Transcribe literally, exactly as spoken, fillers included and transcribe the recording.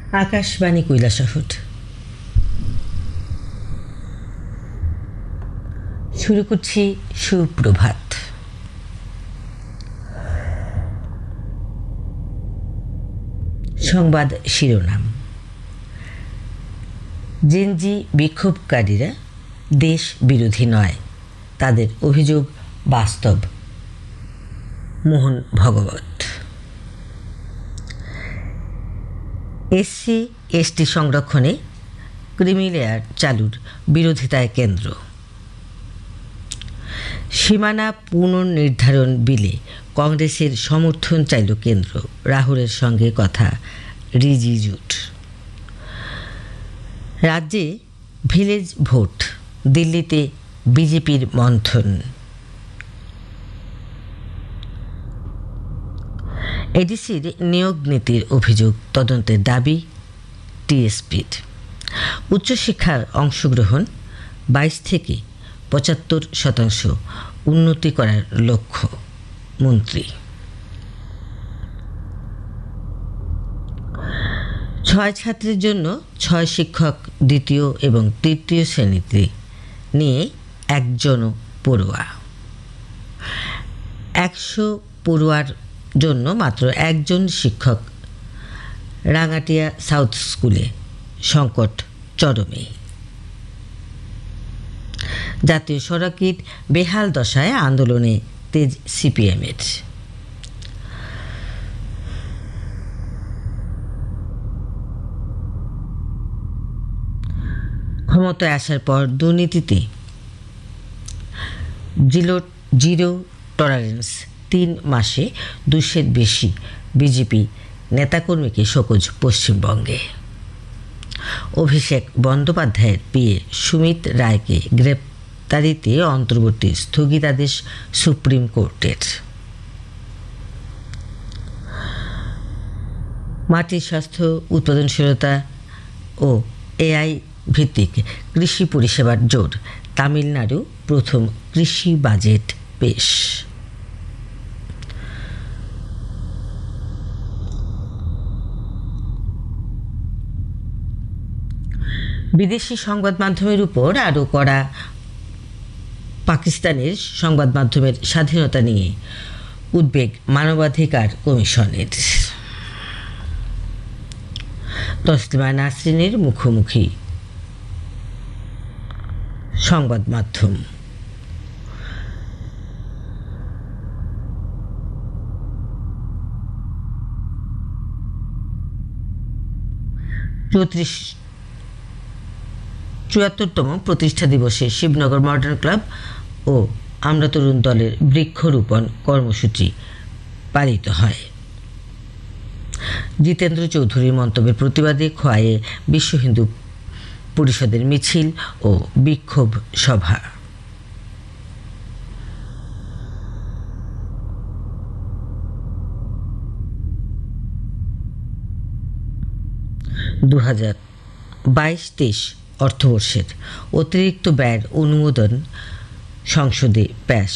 আকাশবাণী কৈলাসহর শুরু করছি সুপ্রভাত। সংবাদ শিরোনাম। জেনজি বিক্ষোভকারীরা দেশ বিরোধী নয়, তাদের অভিযোগ বাস্তব। মোহন ভগবত। এসসি এসটি সংরক্ষণে ক্রিমিলেয়ার চালুর বিরোধিতায় কেন্দ্র। সীমানা পুনর্নির্ধারণ বিলে কংগ্রেসের সমর্থন চাইল কেন্দ্র, রাহুলের সঙ্গে কথা রিজিজুর। রাজ্যে ভিলেজ ভোট, দিল্লিতে বিজেপির মন্থন। এডিসির নিয়োগ নীতির অভিযোগ তদন্তের দাবি টিএসপির। উচ্চশিক্ষার অংশগ্রহণ বাইশ থেকে পঁচাত্তর শতাংশ উন্নতি করার লক্ষ্য মন্ত্রী। ছয় ছাত্রের জন্য ছয় শিক্ষক দ্বিতীয় এবং তৃতীয় শ্রেণীতে নিয়ে একজনও পড়ুয়া। একশো পড়ুয়ার জন্য মাত্র একজন শিক্ষক। রাঙাটিয়া সাউথ স্কুলে সংকট চরমে। জাতীয় সড়কের বেহাল দশায় আন্দোলনে তেজ সিপিএমের। ক্ষমতায় আসার পর দুর্নীতিতে জিরো জিরো টলারেন্স, তিন মাসে দুশের বেশি বিজেপি নেতাকর্মীকে শোকজ পশ্চিমবঙ্গে। অভিষেক বন্দ্যোপাধ্যায়ের বিয়ে সুমিত রায়কে গ্রেপ্তারিতে অন্তর্বর্তী স্থগিতাদেশ সুপ্রিম কোর্টের। মাটির স্বাস্থ্য, উৎপাদনশীলতা ও এআই ভিত্তিক কৃষি পরিষেবার জোর, তামিলনাড়ু প্রথম কৃষি বাজেট পেশ। বিদেশি সংবাদ মাধ্যমের উপর আরও কড়া পাকিস্তানের সংবাদ মাধ্যমের স্বাধীনতা নিয়ে উদ্বেগ মানবাধিকার কমিশনের। তসলিমা নাসরিনের মুখোমুখি সংবাদ মাধ্যম। চৌত্রিশ চুয়াত্তরতম প্রতিষ্ঠা দিবসে শিবনগর মডার্ন ক্লাব ও আমরা তরুণ দলের বৃক্ষরোপণ কর্মসূচি পালিত হয়। জিতেন্দ্র চৌধুরীর মন্তব্যের প্রতিবাদে খোয়াইয়ে বিশ্ব হিন্দু পরিষদের মিছিল ও বিক্ষোভ সভা। দু হাজার বাইশ তেইশ অর্থবর্ষের অতিরিক্ত ব্যয়ের অনুমোদন সংসদে পেশ।